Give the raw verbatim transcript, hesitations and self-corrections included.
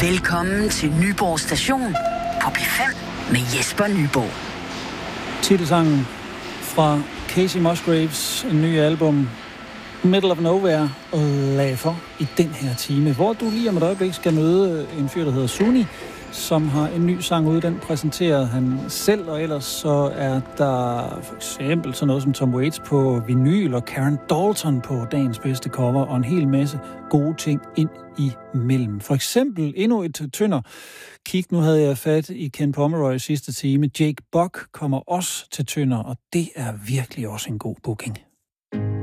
Velkommen til Nyborg Station på P fem med Jesper Nyborg. Titelsangen fra Casey Musgraves nye album Middle of Nowhere lagde for i den her time, hvor du lige om et øjeblik skal møde en fyr, der hedder Suni, som har en ny sang ude. Den præsenterede han selv, og ellers så er der for eksempel sådan noget som Tom Waits på vinyl og Karen Dalton på dagens bedste cover, og en hel masse gode ting ind imellem. For eksempel endnu et tønder kig. Nu havde jeg fat i Ken Pomeroy sidste time. Jake Buck kommer også til tønder, og det er virkelig også en god booking.